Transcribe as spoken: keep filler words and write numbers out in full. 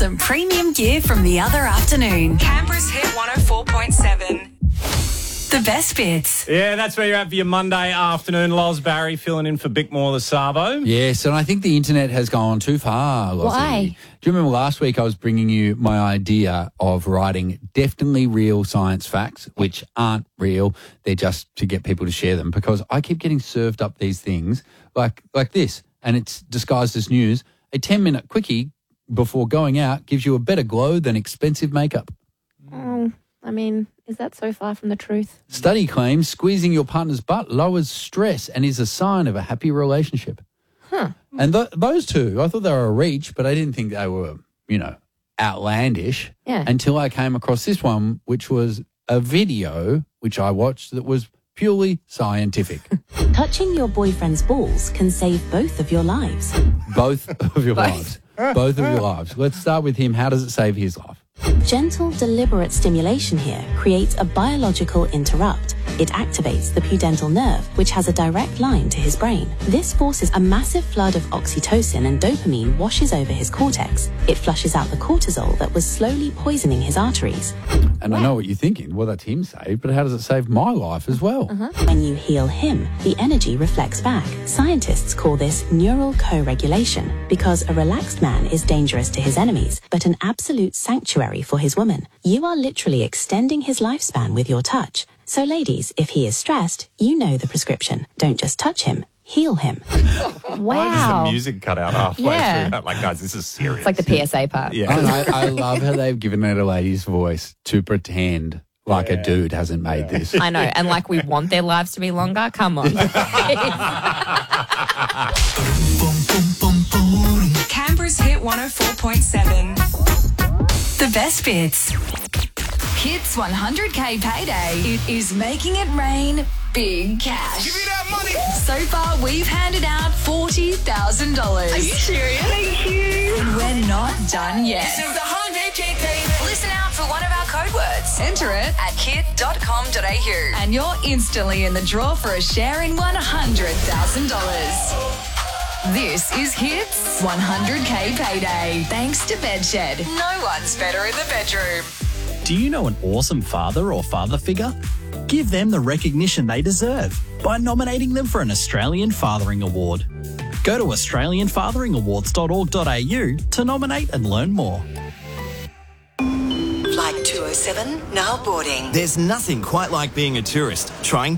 some premium gear from the other afternoon. Canberra's Hit one oh four point seven. The best bits. Yeah, that's where you're at for your Monday afternoon. Loz Barry filling in for Bickmore the Savo. Yes, and I think the internet has gone too far, Lozzie. Why? Do you remember last week I was bringing you my idea of writing definitely real science facts, which aren't real. They're just to get people to share them, because I keep getting served up these things like like this, and it's disguised as news. A ten-minute quickie before going out gives you a better glow than expensive makeup. Oh, I mean, is that so far from the truth? Study claims squeezing your partner's butt lowers stress and is a sign of a happy relationship. Huh. And th- those two, I thought they were a reach, but I didn't think they were, you know, outlandish Yeah. until I came across this one, which was a video which I watched that was purely scientific. Touching your boyfriend's balls can save both of your lives. Both of your lives. Both of your lives. Let's start with him. How does it save his life? Gentle, deliberate stimulation here creates a biological interrupt. It activates the pudendal nerve, which has a direct line to his brain. This forces a massive flood of oxytocin and dopamine washes over his cortex. It flushes out the cortisol that was slowly poisoning his arteries. And I know what you're thinking. Well, that's him saved, but how does it save my life as well? Uh-huh. When you heal him, the energy reflects back. Scientists call this neural co-regulation because a relaxed man is dangerous to his enemies, but an absolute sanctuary for his woman. You are literally extending his lifespan with your touch. So ladies, if he is stressed, you know the prescription. Don't just touch him, heal him. Wow. The music cut out halfway Yeah. through that. Like, guys, this is serious. It's like the P S A part. Yeah. And I, I love how they've given it a lady's voice to pretend like a dude hasn't made this. I know. And like we want their lives to be longer. Come on. Canberra's Hit one oh four point seven. The best bits. Hits one hundred K payday. It is making it rain big cash. Give me that money. So far, we've handed out forty thousand dollars. Are you serious? Thank you. And we're not done yet. This is the one hundred K payday. Listen out for one of our code words. Enter it at kit dot com dot a u and you're instantly in the draw for a share in one hundred thousand dollars. This is Hits one hundred K payday. Thanks to Bedshed. No one's better in the bedroom. Do you know an awesome father or father figure? Give them the recognition they deserve by nominating them for an Australian Fathering Award. Go to australian fathering awards dot org dot a u to nominate and learn more. Flight two oh seven, now boarding. There's nothing quite like being a tourist, trying